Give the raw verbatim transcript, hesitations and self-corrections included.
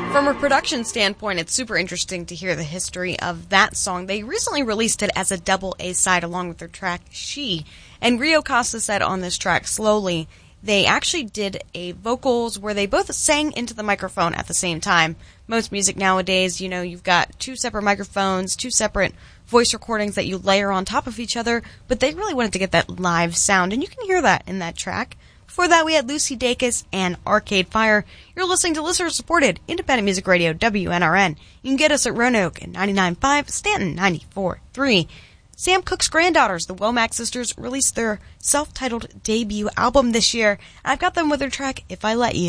From a production standpoint, it's super interesting to hear the history of that song. They recently released it as a double A-side along with their track, She. And Rio Costa said on this track, Slowly, they actually did a vocals where they both sang into the microphone at the same time. Most music nowadays, you know, you've got two separate microphones, two separate voice recordings that you layer on top of each other, but they really wanted to get that live sound, and you can hear that in that track. Before that, we had Lucy Dacus and Arcade Fire. You're listening to listener-supported independent music radio, W N R N. You can get us at Roanoke at ninety-nine point five, Stanton ninety-four point three. Sam Cooke's granddaughters, the Womack sisters, released their self-titled debut album this year. I've got them with their track, If I Let You.